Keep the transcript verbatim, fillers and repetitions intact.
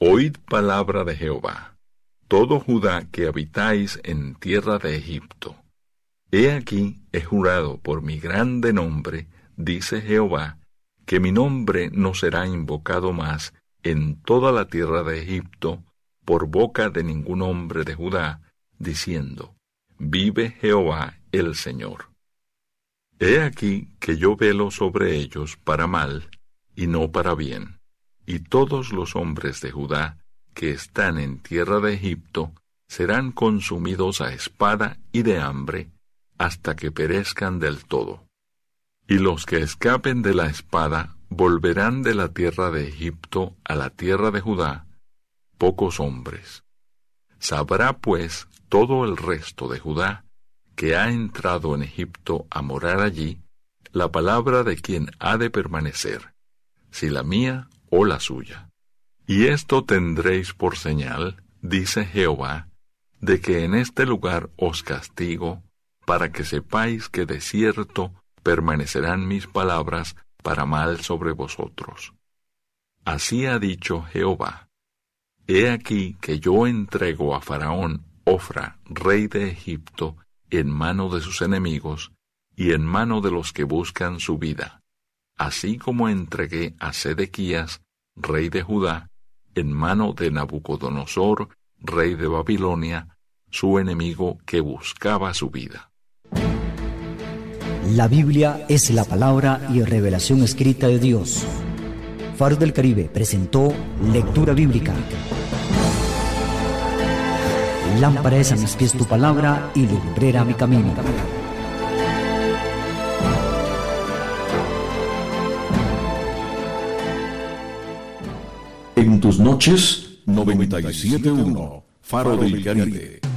Oíd palabra de Jehová, todo Judá que habitáis en tierra de Egipto. He aquí he jurado por mi grande nombre, dice Jehová, que mi nombre no será invocado más en toda la tierra de Egipto por boca de ningún hombre de Judá, diciendo, vive Jehová el Señor. He aquí que yo velo sobre ellos para mal y no para bien, y todos los hombres de Judá que están en tierra de Egipto serán consumidos a espada y de hambre hasta que perezcan del todo. Y los que escapen de la espada volverán de la tierra de Egipto a la tierra de Judá, pocos hombres. Sabrá pues todo el resto de Judá que ha entrado en Egipto a morar allí, la palabra de quien ha de permanecer, si la mía o la suya. Y esto tendréis por señal, dice Jehová, de que en este lugar os castigo, para que sepáis que de cierto permanecerán mis palabras para mal sobre vosotros. Así ha dicho Jehová. He aquí que yo entrego a Faraón Ofra, rey de Egipto, en mano de sus enemigos, y en mano de los que buscan su vida, así como entregué a Sedequías, rey de Judá, en mano de Nabucodonosor, rey de Babilonia, su enemigo que buscaba su vida. La Biblia es la palabra y revelación escrita de Dios. Faro del Caribe presentó Lectura Bíblica. Lámpara es a mis pies tu palabra y lumbrera mi camino. En tus noches, noventa y siete punto uno, Faro del Caribe.